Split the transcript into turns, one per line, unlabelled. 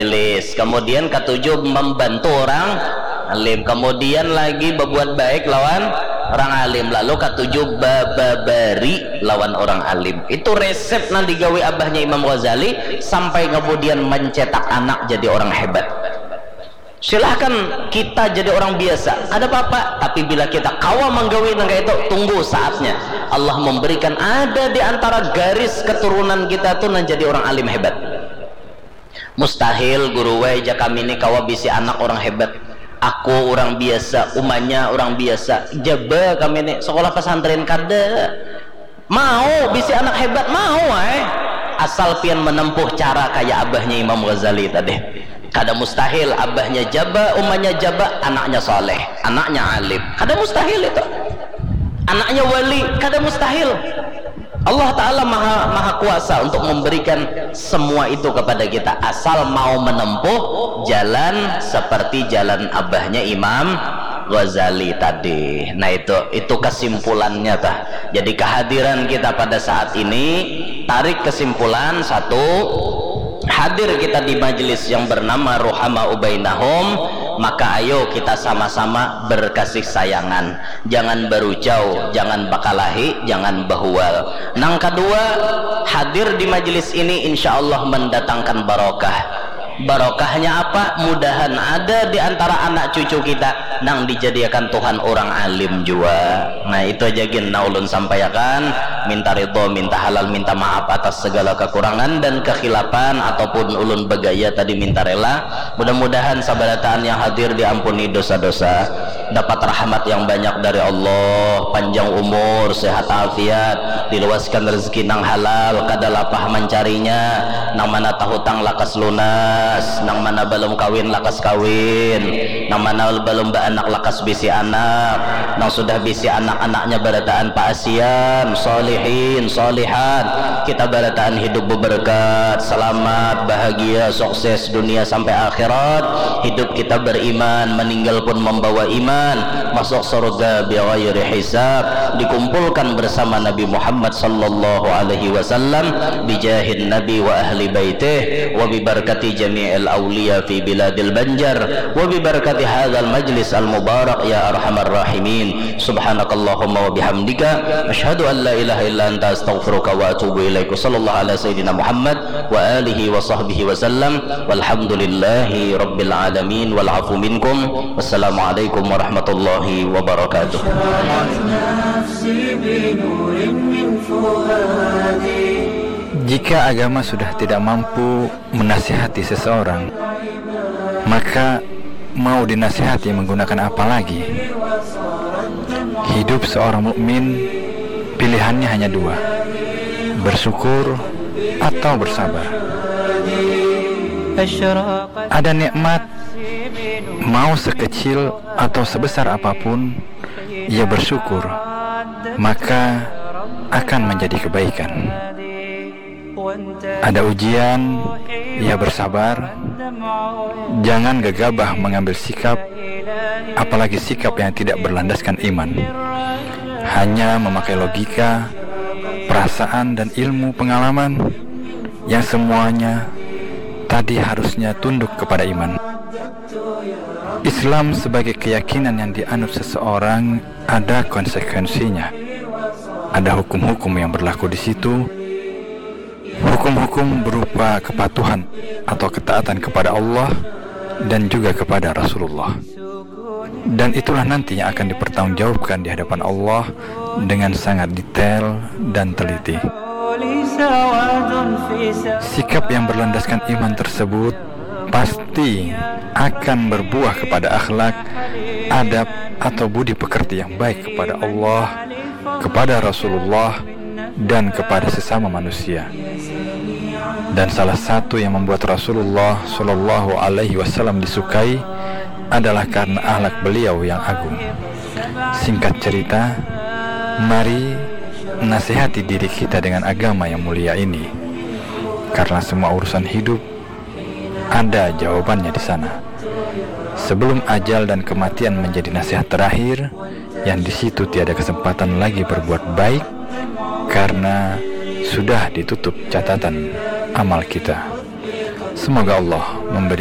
majelis, kemudian ketujuh membantu orang alim, kemudian lagi berbuat baik lawan orang alim, lalu ketujuh bababari lawan orang alim. Itu resep yang digawe abahnya Imam Ghazali sampai kemudian mencetak anak jadi orang hebat. Silahkan kita jadi orang biasa, ada apa-apa, tapi bila kita kawa menggawe nangga itu, tunggu saatnya Allah memberikan ada di antara garis keturunan kita tuh menjadi orang alim hebat. Mustahil guru wae kami ini kawa bisi anak orang hebat. Aku orang biasa, umanya orang biasa, jaba kami ini sekolah pesantren kada mau bisi anak hebat, mau asal pian menempuh cara kayak abahnya Imam Ghazali tadi. Kada mustahil abahnya jaba, umanya jaba, anaknya soleh, anaknya alim, kada mustahil itu. Anaknya wali, kada mustahil. Allah Ta'ala maha kuasa untuk memberikan semua itu kepada kita, asal mau menempuh jalan seperti jalan abahnya Imam Ghazali tadi. Nah itu kesimpulannya tah. Jadi kehadiran kita pada saat ini, tarik kesimpulan satu, hadir kita di majelis yang bernama Ruhama Ubainahum, maka ayo kita sama-sama berkasih sayangan, jangan berucau, jangan bakalahi, jangan bahual. Nang kedua, hadir di majelis ini insya Allah mendatangkan barokah. Barokahnya apa? Mudahan ada di antara anak cucu kita nang dijadikan Tuhan orang alim juga. Nah itu aja gin naulun sampaikan, minta ridho, minta halal, minta maaf atas segala kekurangan dan kekhilapan ataupun ulun begaya tadi minta rela. Mudah-mudahan sabarataan yang hadir diampuni dosa-dosa, dapat rahmat yang banyak dari Allah, panjang umur, sehat afiat, diluaskan rezeki nang halal, kada lapah mencarinya, nang mana tahutang lakas lunas, nang mana belum kawin lakas kawin, nang mana belum beranak lakas bisi anak, nang sudah bisi anak-anaknya barataan paasian, solihin, solihat, kita barataan hidup berberkat, selamat, bahagia, sukses dunia sampai akhirat, hidup kita beriman, meninggal pun membawa iman, masuk surga bighairi hisab, dikumpulkan bersama Nabi Muhammad sallallahu alaihi wasallam bijahin Nabi wa ahli baitih wa bibarakati jami'il awliya fi biladil banjar wa bibarakati hadzal majlis al mubarak ya arhamar rahimin. Subhanakallahumma wa bihamdika asyhadu an la ilaha illa anta astaghfiruka wa atubu ilaik. Sallallahu ala sayyidina Muhammad wa alihi wa sahbihi wa sallam walhamdulillahi rabbil alamin wal afu minkum. Wassalamualaikum warahmatullahi wabarakatuh.
Jika agama sudah tidak mampu menasihati seseorang, maka mau dinasihati menggunakan apa lagi? Hidup seorang mukmin pilihannya hanya dua, bersyukur atau bersabar. Ada nikmat, mau sekecil atau sebesar apapun, ia bersyukur, maka akan menjadi kebaikan. Ada ujian, ia bersabar, jangan gegabah mengambil sikap, apalagi sikap yang tidak berlandaskan iman, hanya memakai logika, perasaan dan ilmu pengalaman yang semuanya tadi harusnya tunduk kepada iman. Islam sebagai keyakinan yang dianut seseorang ada konsekuensinya, ada hukum-hukum yang berlaku di situ. Hukum-hukum berupa kepatuhan atau ketaatan kepada Allah dan juga kepada Rasulullah, dan itulah nanti yang akan dipertanggungjawabkan di hadapan Allah dengan sangat detail dan teliti. Sikap yang berlandaskan iman tersebut pasti akan berbuah kepada akhlak, adab atau budi pekerti yang baik kepada Allah, kepada Rasulullah, dan kepada sesama manusia. Dan salah satu yang membuat Rasulullah Shallallahu Alaihi Wasallam disukai adalah karena akhlak beliau yang agung. Singkat cerita, mari nasihati diri kita dengan agama yang mulia ini, karena semua urusan hidup ada jawabannya di sana. Sebelum ajal dan kematian menjadi nasihat terakhir, yang di situ tiada kesempatan lagi berbuat baik, karena sudah ditutup catatan amal kita. Semoga Allah memberi